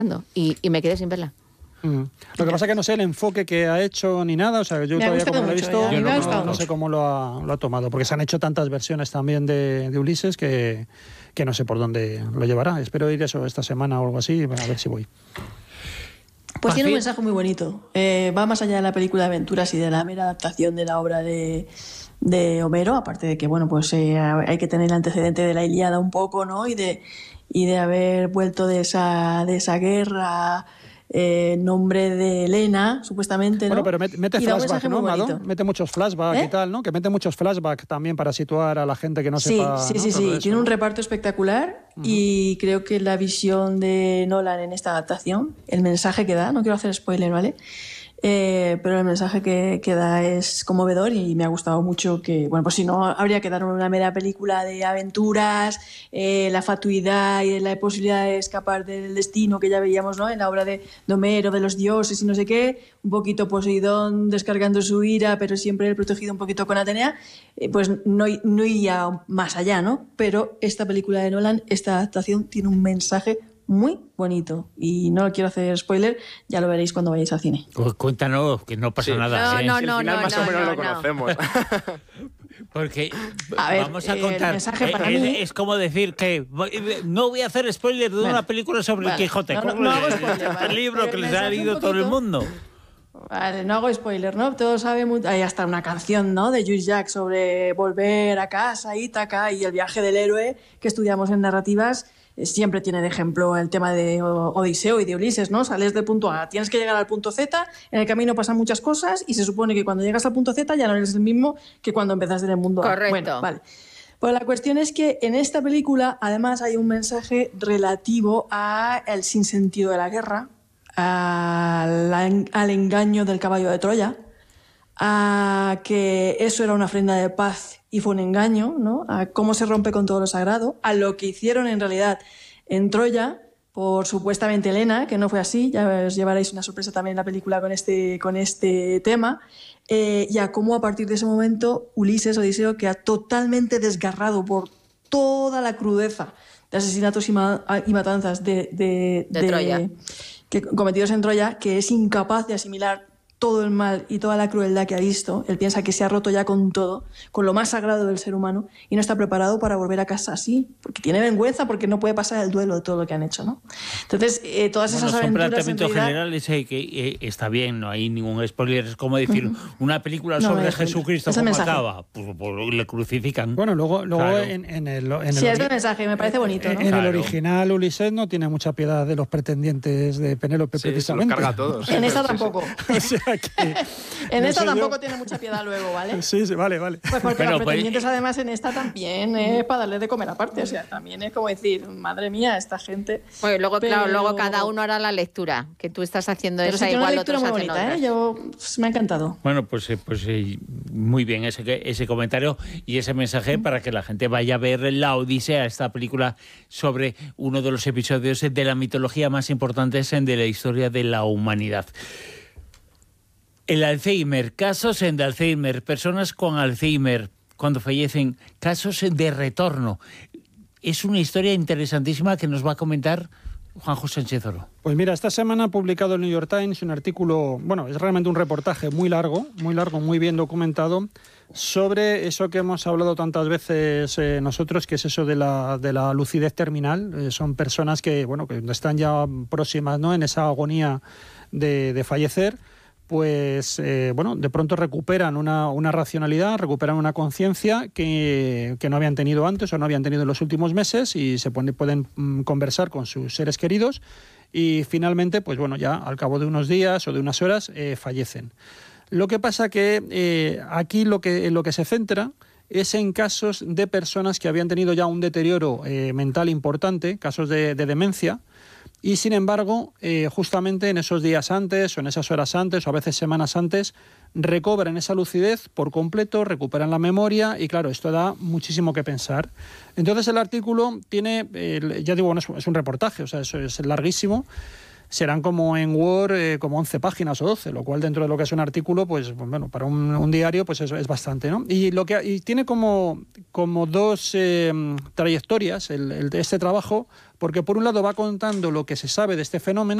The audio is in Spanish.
y me quedé sin verla. Lo que pasa es que no sé el enfoque que ha hecho ni nada, o sea, yo todavía como lo he visto, no sé cómo lo ha tomado, porque se han hecho tantas versiones también de Ulises que no sé por dónde lo llevará. Espero ir eso esta semana o algo así, a ver si voy. Pues tiene un mensaje muy bonito. Va más allá de la película de aventuras y de la mera adaptación de la obra de Homero, aparte de que, bueno, pues hay que tener el antecedente de la Ilíada un poco, ¿no? Y de haber vuelto de esa guerra en nombre de Helena, supuestamente, ¿no? Bueno, pero mete flashback, ¿no, Mado? Mete muchos flashbacks y tal, ¿no? Que mete muchos flashbacks también para situar a la gente que no sepa... Sí. Tiene un reparto espectacular y creo que la visión de Nolan en esta adaptación, el mensaje que da, no quiero hacer spoiler, ¿vale? Pero el mensaje que da es conmovedor y me ha gustado mucho que, bueno, pues si no, habría que dar una mera película de aventuras, la fatuidad y la posibilidad de escapar del destino que ya veíamos, ¿no? En la obra de Homero, de los dioses y no sé qué, un poquito Poseidón descargando su ira, pero siempre él protegido un poquito con Atenea, pues no iría más allá, ¿no? Pero esta película de Nolan, esta adaptación tiene un mensaje muy bonito y no quiero hacer spoiler, ya lo veréis cuando vayáis al cine. Pues cuéntanos, que no pasa nada. No, más o menos lo conocemos. Porque ver, vamos a contar. El mensaje para mí es como decir que no voy a hacer spoiler de una película sobre el Quijote. No hago spoiler, el libro que les ha leído todo el mundo. Vale, no hago spoiler, ¿no? Todos sabemos, hay hasta una canción, ¿no? De Jules Jacques sobre volver a casa, Ítaca y el viaje del héroe que estudiamos en narrativas. Siempre tiene de ejemplo el tema de Odiseo y de Ulises, ¿no? Sales del punto A, tienes que llegar al punto Z, en el camino pasan muchas cosas y se supone que cuando llegas al punto Z ya no eres el mismo que cuando empezaste en el mundo A. Correcto. Bueno, vale. Pues la cuestión es que en esta película además hay un mensaje relativo al sinsentido de la guerra, al engaño del caballo de Troya, a que eso era una ofrenda de paz y fue un engaño, ¿no? A cómo se rompe con todo lo sagrado, a lo que hicieron en realidad en Troya por supuestamente Helena, que no fue así, ya os llevaréis una sorpresa también en la película con este tema, y a cómo a partir de ese momento Ulises, Odiseo, queda totalmente desgarrado por toda la crudeza de asesinatos y matanzas de Troya, cometidos en Troya, que es incapaz de asimilar todo el mal y toda la crueldad que ha visto. Él piensa que se ha roto ya con todo, con lo más sagrado del ser humano, y no está preparado para volver a casa así, porque tiene vergüenza, porque no puede pasar el duelo de todo lo que han hecho, ¿no? Entonces, todas esas aventuras... Son planteamientos generales que está bien, no hay ningún spoiler. Es como decir, una película sobre Jesucristo, ¿cómo acaba? Pues le crucifican. Bueno, luego claro. en el sí, es el mensaje, me parece bonito, ¿no? En el original, Ulises no tiene mucha piedad de los pretendientes de Penélope, precisamente. Se los carga a todos. En esta tampoco. O sea que, en esta tampoco tiene mucha piedad luego, ¿vale? Sí, vale. Pues porque los pretendientes además en esta también es para darle de comer aparte, o sea, también es como decir, madre mía, esta gente... Bueno, luego, claro, luego cada uno hará la lectura, que tú estás haciendo pero esa sí, igual, una otros lectura muy hacen bonita, otras. Yo, me ha encantado. Bueno, pues muy bien ese comentario y ese mensaje para que la gente vaya a ver La Odisea, esta película sobre uno de los episodios de la mitología más importantes de la historia de la humanidad. El Alzheimer, casos de Alzheimer, personas con Alzheimer cuando fallecen, casos de retorno. Es una historia interesantísima que nos va a comentar Juanjo Sánchez Oro. Pues mira, esta semana ha publicado el New York Times un artículo, bueno, es realmente un reportaje muy largo, muy bien documentado, sobre eso que hemos hablado tantas veces nosotros, que es eso de la lucidez terminal. Son personas que, bueno, que están ya próximas, ¿no?, en esa agonía de fallecer. Pues, de pronto recuperan una racionalidad, recuperan una conciencia que no habían tenido antes o no habían tenido en los últimos meses y pueden conversar con sus seres queridos y finalmente, pues bueno, ya al cabo de unos días o de unas horas fallecen. Lo que pasa que aquí lo que se centra es en casos de personas que habían tenido ya un deterioro mental importante, casos de demencia. Y sin embargo, justamente en esos días antes o en esas horas antes o a veces semanas antes, recobran esa lucidez por completo, recuperan la memoria y claro, esto da muchísimo que pensar. Entonces el artículo tiene, ya digo, bueno, es un reportaje, o sea, eso es larguísimo, serán como en Word, como 11 páginas o 12, lo cual dentro de lo que es un artículo, pues bueno, para un diario pues es bastante, ¿no? Y tiene como dos trayectorias este trabajo, porque por un lado va contando lo que se sabe de este fenómeno,